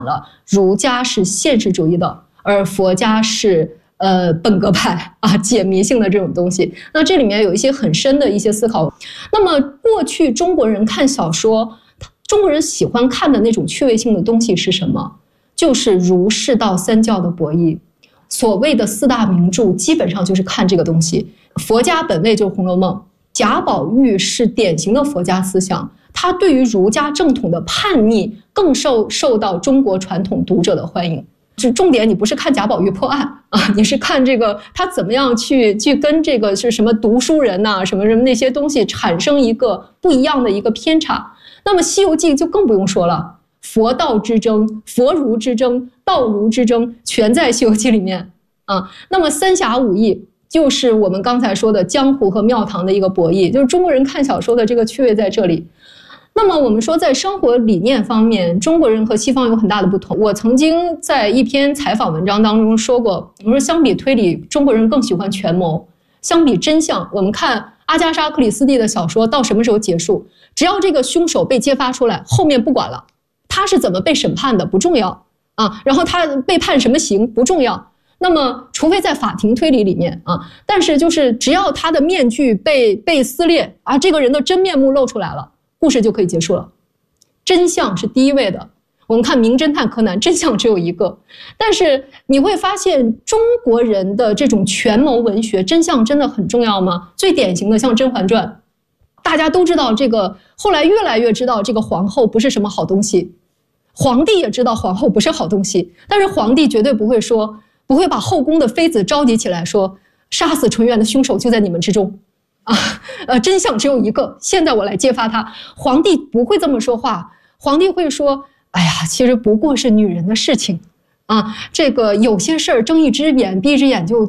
了儒家是现实主义的，而佛家是本格派啊，解谜性的这种东西。那这里面有一些很深的一些思考。那么过去中国人看小说，中国人喜欢看的那种趣味性的东西是什么？就是儒释道三教的博弈。所谓的四大名著基本上就是看这个东西。佛家本位就是《红楼梦》，贾宝玉是典型的佛家思想，他对于儒家正统的叛逆更受到中国传统读者的欢迎。就重点你不是看贾宝玉破案啊，你是看这个他怎么样去跟这个是什么读书人呐、什么那些东西产生一个不一样的一个偏差。那么《西游记》就更不用说了，佛道之争、佛儒之争、道儒之争全在《西游记》里面啊。那么三侠五义就是我们刚才说的江湖和庙堂的一个博弈，就是中国人看小说的这个趣味在这里。那么我们说在生活理念方面，中国人和西方有很大的不同。我曾经在一篇采访文章当中说过，我说相比推理，中国人更喜欢权谋；相比真相，我们看阿加莎·克里斯蒂的小说到什么时候结束，只要这个凶手被揭发出来，后面不管了，他是怎么被审判的不重要啊，然后他被判什么刑不重要。那么除非在法庭推理里面啊，但是就是只要他的面具被撕裂啊，这个人的真面目露出来了，故事就可以结束了。真相是第一位的。我们看名侦探柯南，真相只有一个。但是你会发现中国人的这种权谋文学，真相真的很重要吗？最典型的像《甄嬛传》，大家都知道这个，后来越来越知道这个皇后不是什么好东西，皇帝也知道皇后不是好东西，但是皇帝绝对不会把后宫的妃子召集起来说，杀死纯元的凶手就在你们之中啊，真相只有一个，现在我来揭发他。皇帝不会这么说话，皇帝会说，哎呀，其实不过是女人的事情啊，这个有些事儿睁一只眼闭一只眼就